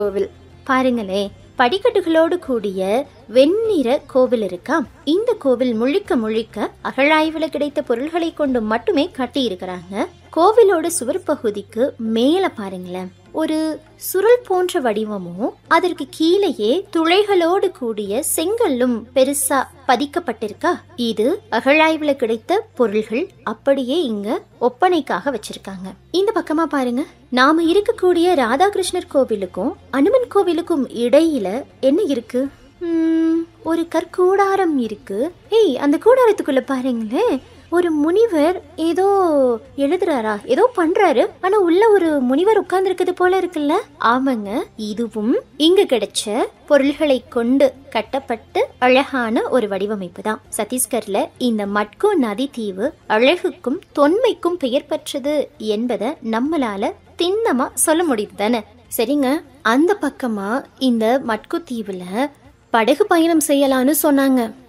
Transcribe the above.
கோவில் பாருங்களே, படிக்கட்டுகளோடு கூடிய வெண்ணிற கோவில் இருக்கா. இந்த கோவில் முழுக்க முழுக்க அகழாய்வுல கிடைத்த பொருள்களை கொண்டு மட்டுமே கட்டி இருக்கிறாங்க. கோவிலோட சுவர் பகுதிக்கு மேல பாருங்களேன், ஒரு சுருள் போன்ற வடிவமும் அதற்கு கீழேயே துளைகளோடு கூடிய செங்கல்லும் பெருசா பதிக்கப்பட்டிருக்கா. இது அகழாய்வுல கிடைத்த பொருள்கள் அப்படியே இங்க ஒப்பனைக்காக வச்சிருக்காங்க. இந்த பக்கமா பாருங்க, நாம இருக்கக்கூடிய ராதாகிருஷ்ணர் கோவிலுக்கும் அனுமன் கோவிலுக்கும் இடையில என்ன இருக்கு? ஒரு கற்கூடாரம் இருக்கு. ஏய், அந்த கூடாரத்துக்குள்ள பாருங்களேன், ஒரு முனிவர் ஏதோ எழுதுறாரா, ஏதோ பண்றாரு. ஆனா உள்ள ஒரு முனிவர் உட்கார்ந்து இருக்குது போல இருக்குல்ல. ஆமாங்க, இதுவும் இங்க கிடைச்ச பொருள்களை கொண்டு கட்டப்பட்டு அழகான ஒரு வடிவமைப்பு தான். சத்தீஸ்கர்ல இந்த மட்கோ நதி தீவு அழகுக்கும் தொன்மைக்கும் பெயர் பெற்றது என்பதை நம்மளால திண்ணமா சொல்ல முடியுது தானே. சரிங்க, அந்த பக்கமா இந்த மட்கோ தீவுல படகு பயணம் செய்யலான்னு சொன்னாங்க.